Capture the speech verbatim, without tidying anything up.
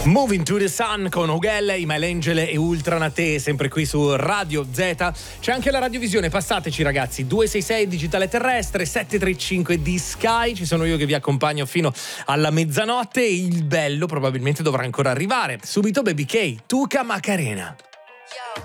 Moving to the Sun con Ogelle, Imael Angele e Ultranate, sempre qui su Radio Z. C'è anche la radiovisione, passateci ragazzi, due sei sei digitale terrestre, sette tre cinque di Sky, ci sono io che vi accompagno fino alla mezzanotte e il bello probabilmente dovrà ancora arrivare. Subito Baby K, Tuca Macarena. Yo,